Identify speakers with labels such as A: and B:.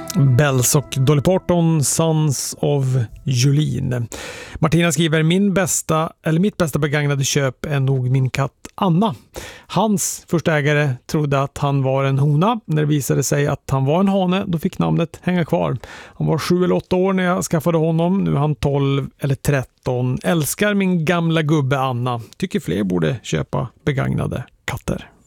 A: Bells och Dolly Parton, Sons of Jolene. Martina skriver, mitt bästa begagnade köp är nog min katt Anna. Hans första ägare trodde att han var en hona. När det visade sig att han var en hane, då fick namnet hänga kvar. Han var 7 eller 8 år när jag skaffade honom. Nu är han 12 eller 13. Älskar min gamla gubbe Anna. Tycker fler borde köpa begagnade katter.